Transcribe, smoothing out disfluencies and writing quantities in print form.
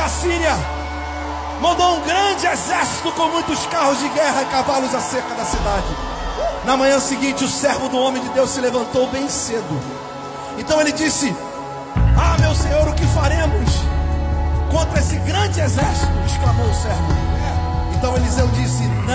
da Síria mandou um grande exército com muitos carros de guerra e cavalos acerca da cidade. Na manhã seguinte, o servo do homem de Deus se levantou bem cedo. Então ele disse: ah, meu senhor, o que faremos contra esse grande exército? Exclamou o servo. Então Eliseu disse: